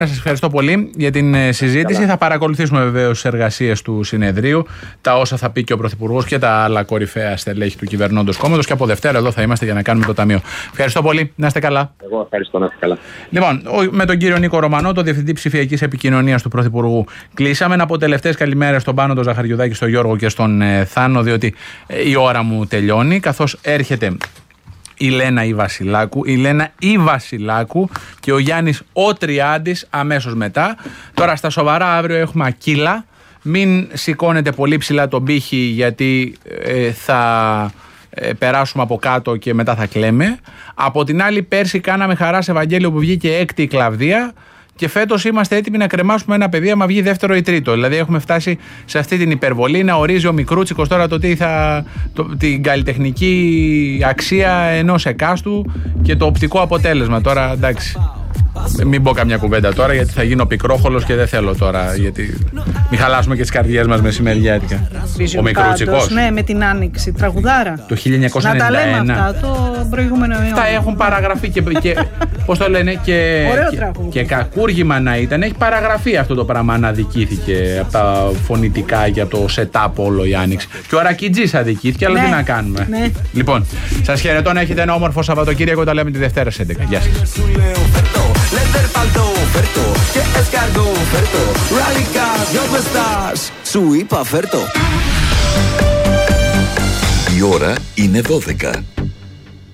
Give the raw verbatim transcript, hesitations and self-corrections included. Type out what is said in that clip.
Σας ευχαριστώ πολύ για την συζήτηση. Καλά. Θα παρακολουθήσουμε βεβαίως τις εργασίες του συνεδρίου, τα όσα θα πει και ο Πρωθυπουργός και τα άλλα κορυφαία στελέχη του κυβερνώντος κόμματος. Και από Δευτέρα εδώ θα είμαστε για να κάνουμε το ταμείο. Ευχαριστώ πολύ. Να είστε καλά. Εγώ ευχαριστώ, να είστε καλά. Λοιπόν, με τον κύριο Νίκο Ρωμανό, τον Διευθυντή Ψηφιακής Επικοινωνίας του Πρωθυπουργού, κλείσαμε. Να πω τελευταίες καλημέρες στον Πάνο, τον Ζαχαριουδάκη, στον Γιώργο και στον ε, Θάνο, διότι ε, η ώρα μου τελειώνει. Καθώς έρχεται η Λένα η Βασιλάκου, η Λένα η Βασιλάκου και ο Γιάννης ο Τριάντης αμέσως μετά. Τώρα στα σοβαρά, αύριο έχουμε Ακύλα. Μην σηκώνετε πολύ ψηλά τον πύχη, γιατί ε, θα ε, περάσουμε από κάτω και μετά θα κλαίμε. Από την άλλη, πέρσι κάναμε χαρά σε Ευαγγέλιο που βγήκε έκτη η Κλαβδία. Και φέτος είμαστε έτοιμοι να κρεμάσουμε ένα παιδί άμα βγει δεύτερο ή τρίτο. Δηλαδή έχουμε φτάσει σε αυτή την υπερβολή να ορίζει ο Μικρούτσικος τώρα το τι θα, το, την καλλιτεχνική αξία ενός εκάστου και το οπτικό αποτέλεσμα. Τώρα εντάξει, μην πω καμιά κουβέντα τώρα, γιατί θα γίνω πικρόχολος και δεν θέλω τώρα. Γιατί μην χαλάσουμε και τις καρδιές μας μεσημεριάτικα. Ο Μικρούτσικος. Ναι, με την Άνοιξη. Τραγουδάρα. Το χίλια εννιακόσια ενενήντα ένα. Να τα λέμε αυτά, το προηγούμενο αιώνα. Τα έχουν παραγραφεί και, και πώς το λένε, και, και, και κακούργημα να ήταν. Έχει παραγραφεί αυτό το πράγμα, αν αδικήθηκε από τα φωνητικά και από το setup όλο η Άνοιξη. Και ο Ρακιτζής αδικήθηκε, αλλά ναι, τι να κάνουμε. Ναι. Λοιπόν, σας χαιρετώ, να έχετε ένα όμορφο Σαββατοκύριακο. Τα λέμε τη Δευτέρα στις έντεκα. Γεια σας. Leather palto, Ferto, και escargot, Ferto, Rally Cars, ¿dónde estás? Σου είπα, Ferto. Η ώρα είναι δώδεκα.